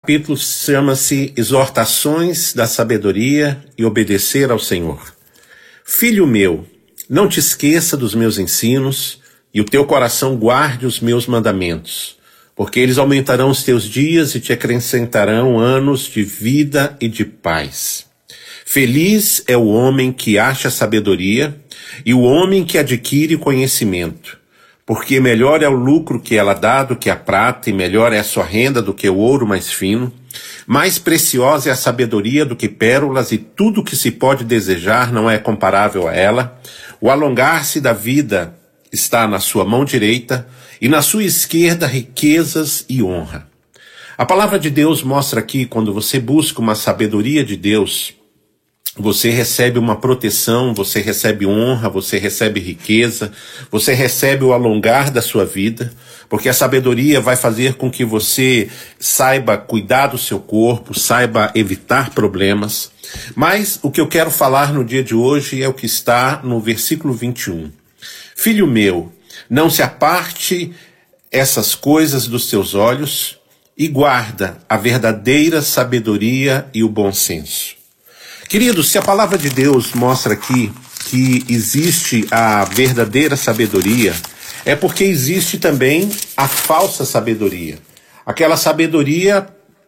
capítulo chama-se Exortações da Sabedoria e Obedecer ao Senhor. Filho meu, não te esqueça dos meus ensinos e o teu coração guarde os meus mandamentos, porque eles aumentarão os teus dias e te acrescentarão anos de vida e de paz. Feliz é o homem que acha sabedoria e o homem que adquire conhecimento, porque melhor é o lucro que ela dá do que a prata e melhor é a sua renda do que o ouro mais fino. Mais preciosa é a sabedoria do que pérolas e tudo que se pode desejar não é comparável a ela. O alongar-se da vida está na sua mão direita e na sua esquerda riquezas e honra. A palavra de Deus mostra aqui, quando você busca uma sabedoria de Deus, você recebe uma proteção, você recebe honra, você recebe riqueza, você recebe o alongar da sua vida, porque a sabedoria vai fazer com que você saiba cuidar do seu corpo, saiba evitar problemas. Mas o que eu quero falar no dia de hoje é o que está no versículo 21. Filho meu, não se aparte essas coisas dos teus olhos e guarda a verdadeira sabedoria e o bom senso. Queridos, se a palavra de Deus mostra aqui que existe a verdadeira sabedoria, é porque existe também a falsa sabedoria. Aquela sabedoria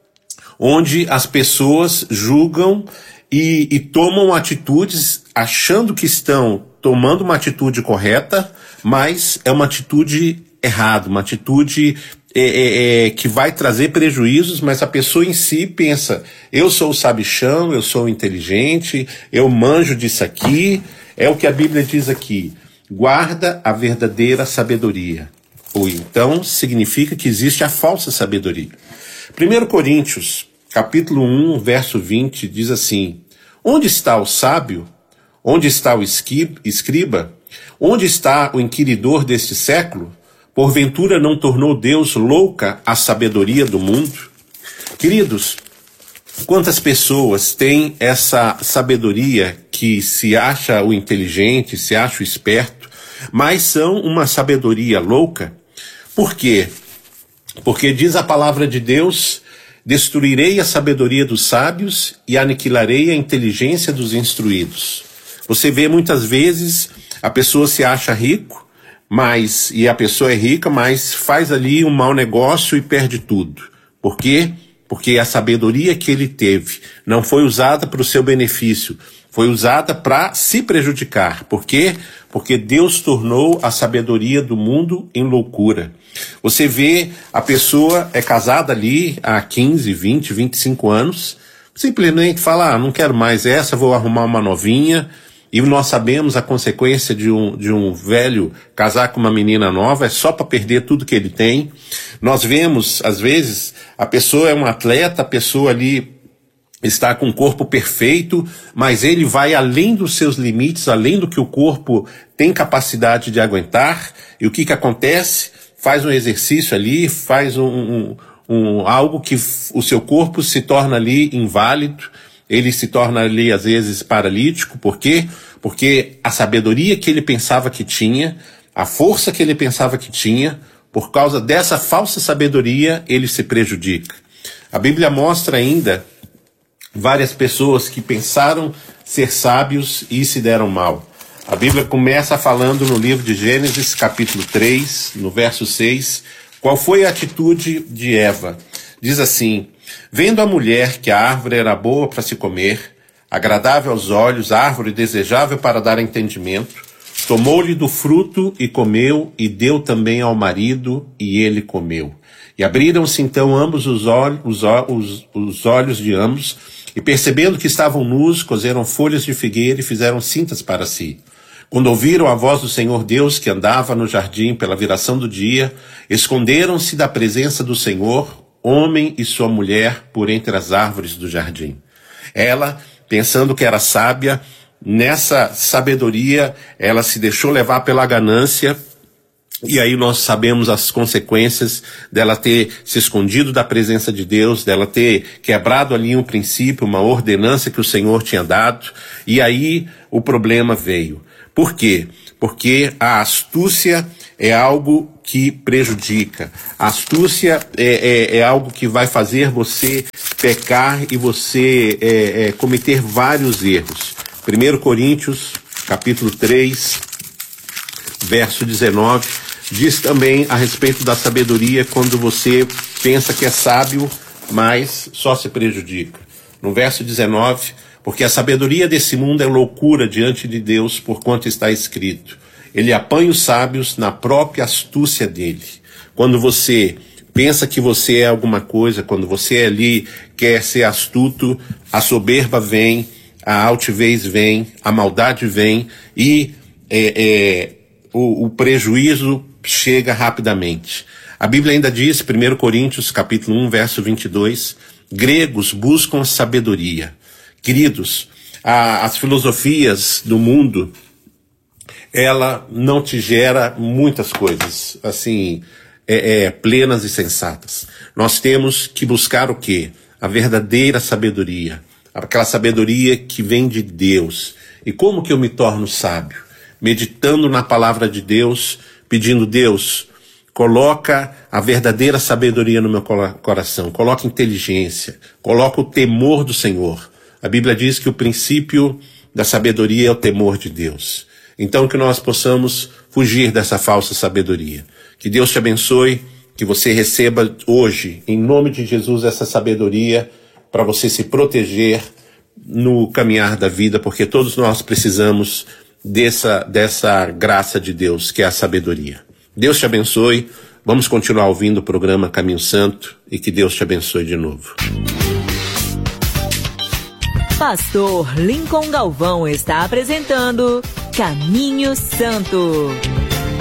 onde as pessoas julgam e tomam atitudes achando que estão tomando uma atitude correta, mas é uma atitude errada, uma atitude que vai trazer prejuízos, mas a pessoa em si pensa, eu sou o sabichão, eu sou o inteligente, eu manjo disso aqui, é o que a Bíblia diz aqui, guarda a verdadeira sabedoria, ou então significa que existe a falsa sabedoria. 1 Coríntios, capítulo 1, verso 20, diz assim, onde está o sábio? Onde está o escriba? Onde está o inquiridor deste século? Porventura não tornou Deus louca a sabedoria do mundo? Queridos, quantas pessoas têm essa sabedoria que se acha o inteligente, se acha o esperto, mas são uma sabedoria louca? Por quê? Porque diz a palavra de Deus, destruirei a sabedoria dos sábios e aniquilarei a inteligência dos instruídos. Você vê muitas vezes a pessoa se acha rico, e a pessoa é rica, mas faz ali um mau negócio e perde tudo. Por quê? Porque a sabedoria que ele teve não foi usada para o seu benefício, foi usada para se prejudicar. Por quê? Porque Deus tornou a sabedoria do mundo em loucura. Você vê, a pessoa é casada ali há 15, 20, 25 anos, simplesmente fala, não quero mais essa, vou arrumar uma novinha. E nós sabemos a consequência de um velho casar com uma menina nova, é só para perder tudo que ele tem. Nós vemos, às vezes, a pessoa é um atleta, a pessoa ali está com um corpo perfeito, mas ele vai além dos seus limites, além do que o corpo tem capacidade de aguentar. E o que acontece? Faz um exercício ali, faz algo que o seu corpo se torna ali inválido. Ele se torna ali, às vezes, paralítico. Por quê? Porque a sabedoria que ele pensava que tinha, a força que ele pensava que tinha, por causa dessa falsa sabedoria, ele se prejudica. A Bíblia mostra ainda várias pessoas que pensaram ser sábios e se deram mal. A Bíblia começa falando no livro de Gênesis, capítulo 3, no verso 6, qual foi a atitude de Eva. Diz assim, vendo a mulher que a árvore era boa para se comer, agradável aos olhos, árvore desejável para dar entendimento, tomou-lhe do fruto e comeu, e deu também ao marido, e ele comeu. E abriram-se então ambos os olhos de ambos, e percebendo que estavam nus, coseram folhas de figueira e fizeram cintas para si. Quando ouviram a voz do Senhor Deus que andava no jardim pela viração do dia, esconderam-se da presença do Senhor, homem e sua mulher, por entre as árvores do jardim. Ela, pensando que era sábia, nessa sabedoria, ela se deixou levar pela ganância, e aí nós sabemos as consequências dela ter se escondido da presença de Deus, dela ter quebrado ali um princípio, uma ordenança que o Senhor tinha dado, e aí o problema veio. Por quê? Porque a astúcia é algo que prejudica. A astúcia é algo que vai fazer você pecar e você cometer vários erros. 1 Coríntios, capítulo 3, verso 19, diz também a respeito da sabedoria quando você pensa que é sábio, mas só se prejudica. No verso 19, porque a sabedoria desse mundo é loucura diante de Deus, porquanto está escrito: Ele apanha os sábios na própria astúcia dele. Quando você pensa que você é alguma coisa, quando você ali quer ser astuto, a soberba vem, a altivez vem, a maldade vem e o prejuízo chega rapidamente. A Bíblia ainda diz, 1 Coríntios capítulo 1, verso 22, gregos buscam sabedoria. Queridos, as filosofias do mundo, ela não te gera muitas coisas, assim, plenas e sensatas. Nós temos que buscar o quê? A verdadeira sabedoria, aquela sabedoria que vem de Deus. E como que eu me torno sábio? Meditando na palavra de Deus, pedindo: Deus, coloca a verdadeira sabedoria no meu coração, coloca inteligência, coloca o temor do Senhor. A Bíblia diz que o princípio da sabedoria é o temor de Deus. Então que nós possamos fugir dessa falsa sabedoria. Que Deus te abençoe, que você receba hoje, em nome de Jesus, essa sabedoria para você se proteger no caminhar da vida, porque todos nós precisamos dessa graça de Deus, que é a sabedoria. Deus te abençoe, vamos continuar ouvindo o programa Caminho Santo e que Deus te abençoe de novo. Pastor Lincoln Galvão está apresentando Caminho Santo.